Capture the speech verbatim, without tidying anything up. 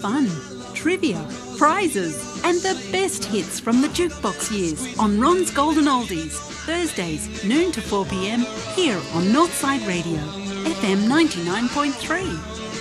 fun, trivia, prizes, and the best hits from the jukebox years on Ron's Golden Oldies, Thursdays, noon to four p m, here on Northside Radio, F M ninety-nine point three.